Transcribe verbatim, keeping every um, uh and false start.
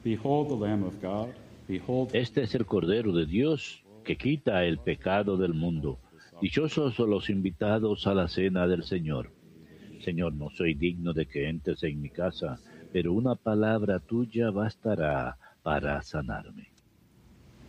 Behold the Lamb of God. Behold. Este es el Cordero de Dios que quita el pecado del mundo. Dichosos los invitados a la cena del Señor. Señor, no soy digno de que entres en mi casa, pero una palabra tuya bastará para sanarme.